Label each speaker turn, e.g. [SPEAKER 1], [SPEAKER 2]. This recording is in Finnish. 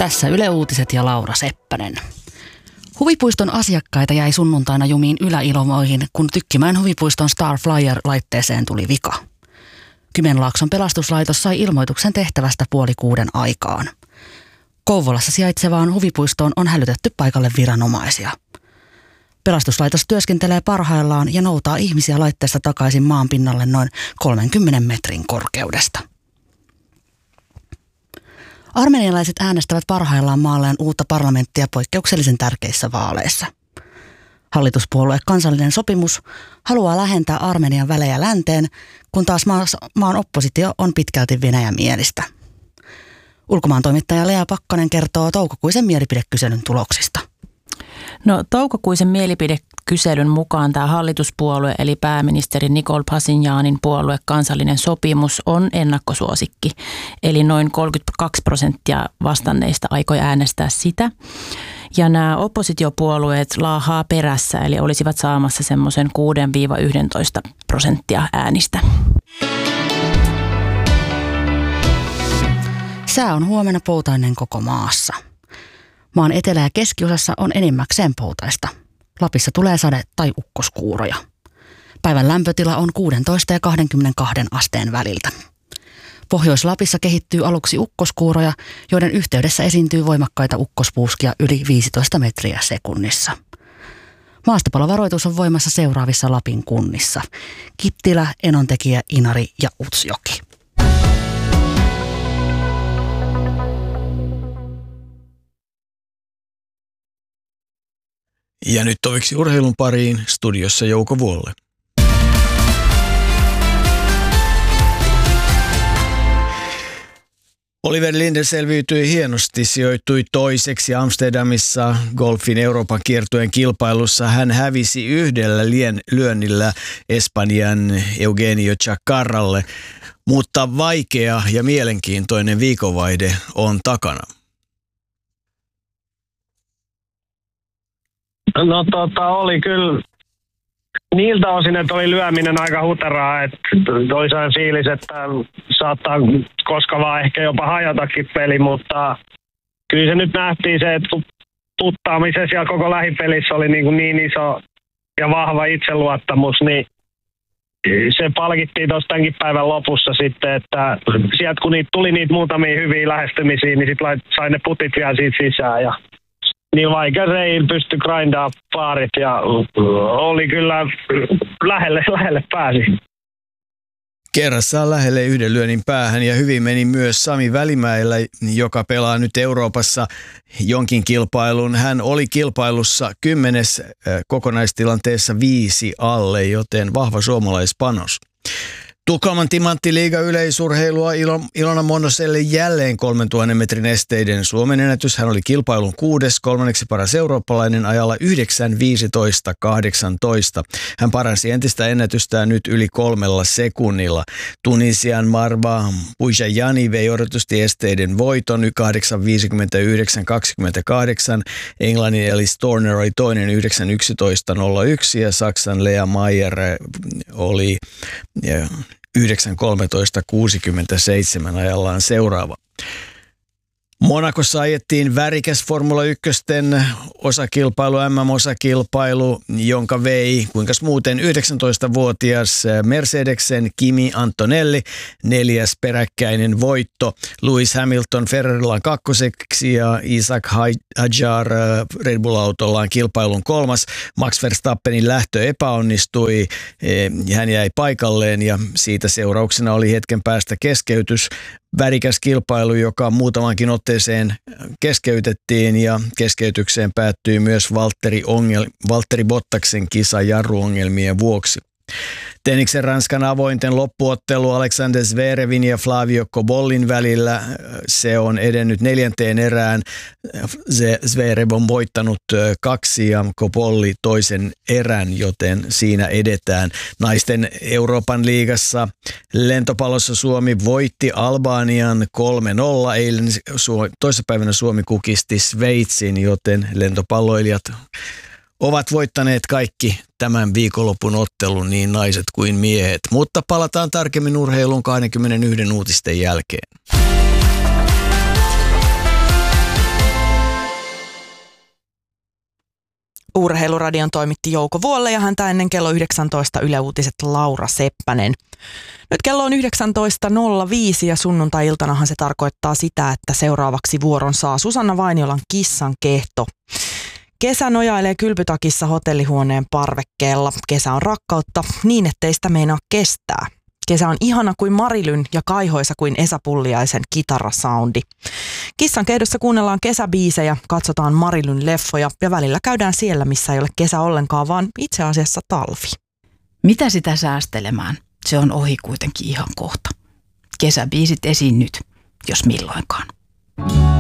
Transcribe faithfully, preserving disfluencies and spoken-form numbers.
[SPEAKER 1] Tässä Yle Uutiset ja Laura Seppänen. Huvipuiston asiakkaita jäi sunnuntaina jumiin yläilmoihin, kun Tykkimäen huvipuiston Star Flyer-laitteeseen tuli vika. Kymenlaakson pelastuslaitos sai ilmoituksen tehtävästä puoli kuuden aikaan. Kouvolassa sijaitsevaan huvipuistoon on hälytetty paikalle viranomaisia. Pelastuslaitos työskentelee parhaillaan ja noutaa ihmisiä laitteesta takaisin maan pinnalle noin kolmenkymmenen metrin korkeudesta. Armenialaiset äänestävät parhaillaan maalleen uutta parlamenttia poikkeuksellisen tärkeissä vaaleissa. Hallituspuolue Kansallinen sopimus haluaa lähentää Armenian välejä länteen, kun taas maan oppositio on pitkälti venäjämielistä. Ulkomaantoimittaja Lea Pakkanen kertoo toukokuisen mielipidekyselyn tuloksista.
[SPEAKER 2] No toukokuisen mielipidekyselyn mukaan tämä hallituspuolue eli pääministeri Nikol Pashinjanin puolue Kansallinen sopimus on ennakkosuosikki. Eli noin kolmekymmentäkaksi prosenttia vastanneista aikoi äänestää sitä. Ja nämä oppositiopuolueet laahaa perässä eli olisivat saamassa semmoisen kuudesta yhteentoista prosenttia äänistä.
[SPEAKER 1] Sää on huomenna poutainen koko maassa. Maan etelä- ja keskiosassa on enimmäkseen poutaista. Lapissa tulee sade- tai ukkoskuuroja. Päivän lämpötila on kuusitoista ja kaksikymmentäkaksi asteen väliltä. Pohjois-Lapissa kehittyy aluksi ukkoskuuroja, joiden yhteydessä esiintyy voimakkaita ukkospuuskia yli viisitoista metriä sekunnissa. Maastopalovaroitus on voimassa seuraavissa Lapin kunnissa: Kittilä, Enontekijä, Inari ja Utsjoki.
[SPEAKER 3] Ja nyt toviksi urheilun pariin, studiossa Jouko Vuolle. Oliver Linde selviytyi hienosti, sijoittui toiseksi Amsterdamissa golfin Euroopan kiertueen kilpailussa. Hän hävisi yhdellä lien lyönnillä Espanjan Eugenio Chacarralle, mutta vaikea ja mielenkiintoinen viikonvaihde on takana.
[SPEAKER 4] No tota, oli kyllä niiltä osin, että oli lyöminen aika huteraa, että toisaan fiilis, että saattaa koska vaan ehkä jopa hajatakin peli, mutta kyllä se nyt nähtiin se, että tuttaamisessa ja koko lähipelissä oli niin, niin iso ja vahva itseluottamus, niin se palkittiin tuossa tämänkin päivän lopussa sitten, että sieltä kun niitä tuli niitä muutamia hyviä lähestymisiä, niin sitten sai ne putit vielä siitä sisään ja niin vaikka se ei pysty grindaa paarit ja oli kyllä lähelle, lähelle pääsi.
[SPEAKER 3] Kerrassaan lähelle yhden lyönnin päähän ja hyvin meni myös Sami Välimäellä, joka pelaa nyt Euroopassa jonkin kilpailun. Hän oli kilpailussa kymmenes kokonaistilanteessa viisi alle, joten vahva suomalaispanos. Tukholman Timantti-liiga yleisurheilua Ilo, Ilona Monoselle jälleen kolmentuhannen metrin esteiden Suomen ennätys. Hän oli kilpailun kuudes, kolmanneksi paras eurooppalainen ajalla yhdeksän viisitoista kahdeksantoista. Hän paransi entistä ennätystään nyt yli kolmella sekunnilla. Tunisian Marwa Boujayani vei odotusti esteiden voiton kahdeksan viisikymmentäyhdeksän kaksikymmentäkahdeksan. Englannin Ellis Turner oli toinen yhdeksän yksitoista nolla yksi ja Saksan Lea Mayer oli ja yhdeksän kolmetoista kuusikymmentäseitsemän ajallaan seuraava. Monacossa ajettiin värikäs Formula yksi osakilpailu, M M-osakilpailu, jonka vei, kuinkas muuten, yhdeksäntoistavuotias Mercedesen Kimi Antonelli, neljäs peräkkäinen voitto. Lewis Hamilton Ferrarillaan kakkoseksi ja Isaac Hadjar Red Bull-autollaan kilpailun kolmas. Max Verstappenin lähtö epäonnistui, hän jäi paikalleen ja siitä seurauksena oli hetken päästä keskeytys. Värikäs kilpailu, joka muutamankin otteeseen keskeytettiin ja keskeytykseen päättyi myös Valtteri, Ongel, Valtteri Bottaksen kisa jarruongelmien vuoksi. Tenniksen Ranskan avointen loppuottelu Alexander Zverevin ja Flavio Cobollin välillä, se on edennyt neljänteen erään. Zverev on voittanut kaksi ja Cobolli toisen erän, joten siinä edetään. Naisten Euroopan liigassa lentopallossa Suomi voitti Albanian kolme nolla. Eilen toissapäivänä Suomi kukisti Sveitsin, joten lentopalloilijat ovat voittaneet kaikki tämän viikonlopun ottelun, niin naiset kuin miehet. Mutta palataan tarkemmin urheiluun kaksikymmentäyksi uutisten jälkeen.
[SPEAKER 5] Urheiluradion toimitti Jouko Vuolle ja häntä ennen kello yhdeksäntoista Yle Uutiset Laura Seppänen. Nyt kello on yhdeksäntoista nolla viisi ja sunnuntai-iltanahan se tarkoittaa sitä, että seuraavaksi vuoron saa Susanna Vainiolan Kissan kehto. Kesä nojailee kylpytakissa hotellihuoneen parvekkeella. Kesä on rakkautta niin, ettei sitä meinaa kestää. Kesä on ihana kuin Marilyn ja kaihoisa kuin Esa Pulliaisen kitarasoundi. Kissan kehdossa kuunnellaan kesäbiisejä, katsotaan Marilyn leffoja ja välillä käydään siellä, missä ei ole kesä ollenkaan, vaan itse asiassa talvi.
[SPEAKER 6] Mitä sitä säästelemään? Se on ohi kuitenkin ihan kohta. Kesäbiisit esiin nyt, jos milloinkaan.